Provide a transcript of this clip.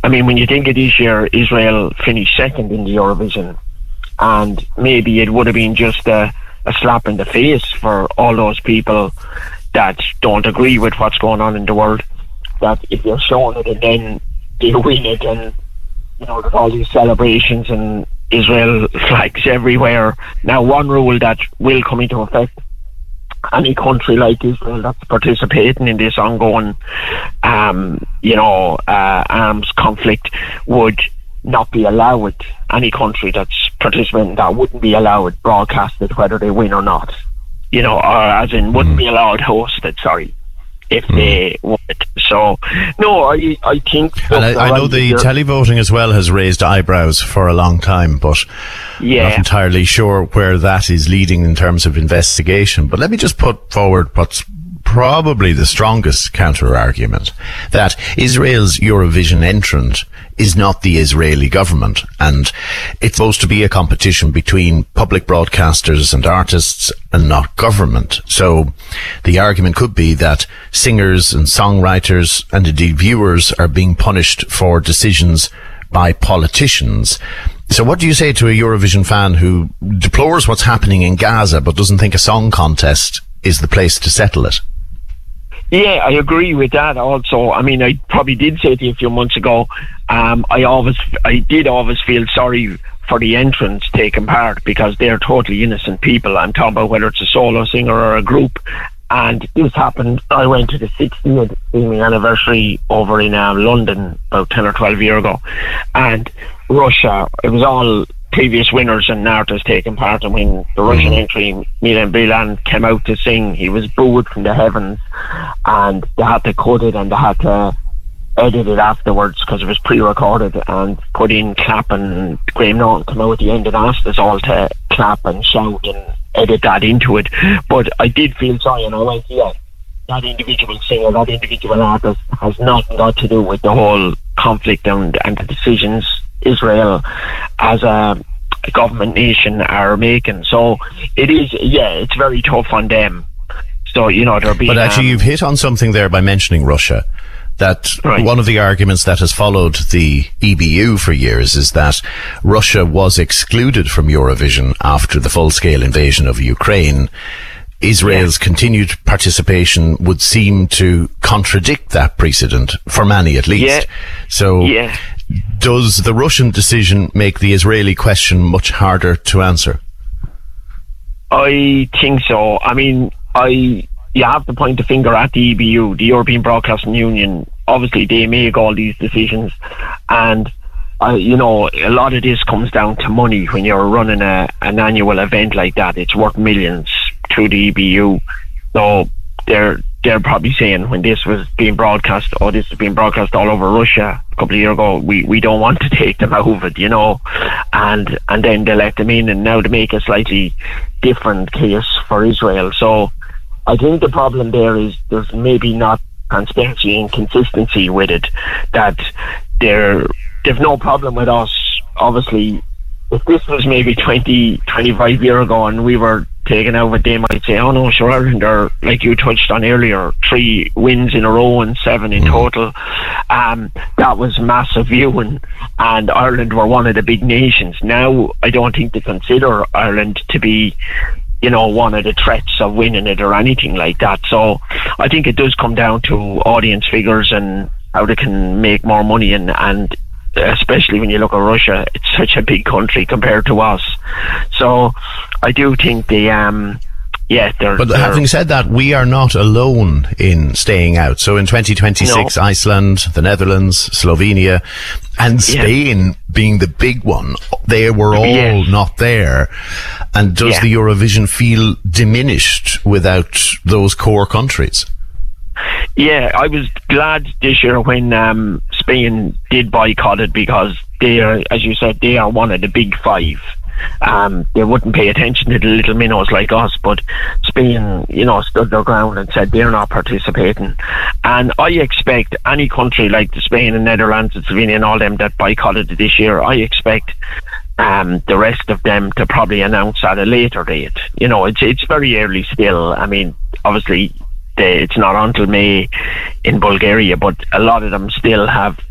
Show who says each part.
Speaker 1: I mean, when you think of this year, Israel finished second in the Eurovision, and maybe it would have been just a slap in the face for all those people that don't agree with what's going on in the world, that if you're showing it and then they win it, and there's all these celebrations and Israel flags everywhere. Now, one rule that will come into effect: any country like Israel that's participating in this ongoing arms conflict would not be allowed. Any country that's participating, that wouldn't be allowed broadcasted whether they win or not, or as in wouldn't be allowed hosted, if they won it. So no, I think,
Speaker 2: and I know the televoting as well has raised eyebrows for a long time, but not entirely sure where that is leading in terms of investigation. But let me just put forward what's probably the strongest counter argument, that Israel's Eurovision entrant is not the Israeli government, and it's supposed to be a competition between public broadcasters and artists and not government. So the argument could be that singers and songwriters and indeed viewers are being punished for decisions by politicians. So what do you say to a Eurovision fan who deplores what's happening in Gaza but doesn't think a song contest is the place to settle it?
Speaker 1: Yeah, I agree with that also. I mean, I probably did say to you a few months ago, I did always feel sorry for the entrants taking part, because they're totally innocent people. I'm talking about whether it's a solo singer or a group. And this happened, I went to the 60th streaming anniversary over in London about 10 or 12 years ago. And Russia, it was all previous winners and artists taking part, and when the Russian entry, Milan Bilan, came out to sing, he was booed from the heavens, and they had to cut it and they had to edit it afterwards because it was pre-recorded, and put in clapping, and Graham Norton came out at the end and asked us all to clap and shout and edit that into it. But I did feel sorry, and I went, that individual singer, that individual artist has nothing got to do with the whole conflict and the decisions Israel as a government nation are making. So it is, it's very tough on them. So, there'll be...
Speaker 2: But actually, you've hit on something there by mentioning Russia. That one of the arguments that has followed the EBU for years is that Russia was excluded from Eurovision after the full-scale invasion of Ukraine. Israel's continued participation would seem to contradict that precedent, for many at least. Does the Russian decision make the Israeli question much harder to answer?
Speaker 1: I think so. I mean, you have to point the finger at the EBU, the European Broadcasting Union. Obviously, they make all these decisions, and a lot of this comes down to money. When you're running an annual event like that, it's worth millions to the EBU. So they're probably saying, when this was being broadcast, this is being broadcast all over Russia a couple of years ago, we don't want to take them out of it, and then they let them in, and now to make a slightly different case for Israel. So I think the problem there is there's maybe not transparency and consistency with it, that they've no problem with us. Obviously, if this was maybe 20-25 years ago and we were taken out of it, they might say, oh no, sure, Ireland are, like you touched on earlier, 3 wins in a row and 7 in total. That was massive viewing, and Ireland were one of the big nations. Now I don't think they consider Ireland to be one of the threats of winning it or anything like that. So I think it does come down to audience figures and how they can make more money, and especially when you look at Russia, it's such a big country compared to us. So I do think But
Speaker 2: having said that, we are not alone in staying out. So in 2026, Iceland, the Netherlands, Slovenia, and Spain being the big one, they were all not there. And does the Eurovision feel diminished without those core countries?
Speaker 1: Yeah, I was glad this year when Spain did boycott it, because they are, as you said, they are one of the big 5. They wouldn't pay attention to the little minnows like us, but Spain, stood their ground and said they're not participating. And I expect any country like the Spain and Netherlands and Slovenia and all them that boycotted it this year, I expect the rest of them to probably announce at a later date. It's very early still. I mean, obviously it's not until May in Bulgaria, but a lot of them still have